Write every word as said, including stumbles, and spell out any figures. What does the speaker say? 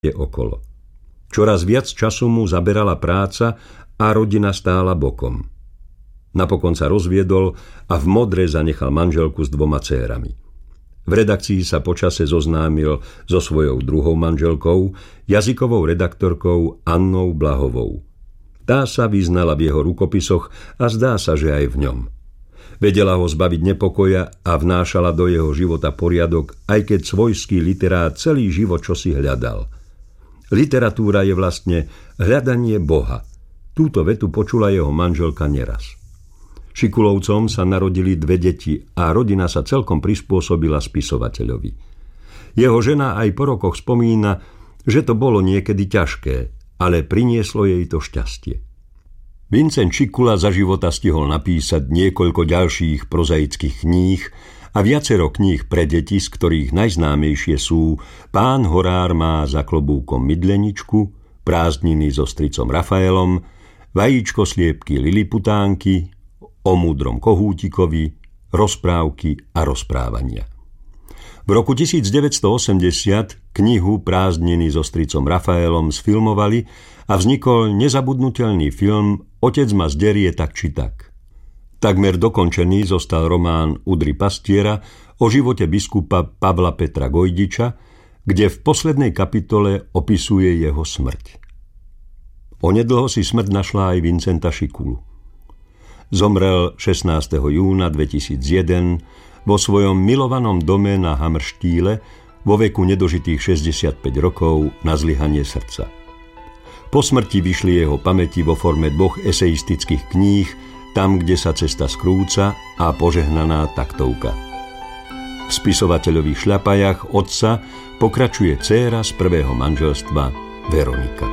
je okolo. Čoraz viac času mu zaberala práca a rodina stála bokom. Napokon sa rozviedol a v Modre zanechal manželku s dvoma dcérami. V redakcii sa počase zoznámil so svojou druhou manželkou, jazykovou redaktorkou Annou Blahovou. Tá sa vyznala v jeho rukopisoch a zdá sa, že aj v ňom. Vedela ho zbaviť nepokoja a vnášala do jeho života poriadok, aj keď svojský literát celý život čosi hľadal. Literatúra je vlastne hľadanie Boha. Túto vetu počula jeho manželka neraz. Šikulovcom sa narodili dve deti a rodina sa celkom prispôsobila spisovateľovi. Jeho žena aj po rokoch spomína, že to bolo niekedy ťažké, ale prinieslo jej to šťastie. Vincent Šikula za života stihol napísať niekoľko ďalších prozaických kníh a viacero kníh pre deti, z ktorých najznámejšie sú Pán Horár má za klobúkom mydleničku, Prázdniny so stricom Rafaelom, Vajíčko sliepky Liliputánky, O múdrom kohútikovi, Rozprávky a rozprávania. V roku devätnásťstoosemdesiat knihu Prázdniny so stricom Rafaelom sfilmovali a vznikol nezabudnutelný film Otec ma zderie tak či tak. Takmer dokončený zostal román Udry pastiera o živote biskupa Pavla Petra Gojdiča, kde v poslednej kapitole opisuje jeho smrť. Onedlho si smrť našla aj Vincenta Šikulu. Zomrel šestnásteho júna dvetisícjeden vo svojom milovanom dome na Hamrštíle vo veku nedožitých šesťdesiatpäť rokov na zlyhanie srdca. Po smrti vyšli jeho pamäti vo forme dvoch eseistických kníh Tam, kde sa cesta skrúca a Požehnaná taktovka. V spisovateľových šľapajách otca pokračuje dcéra z prvého manželstva Veronika.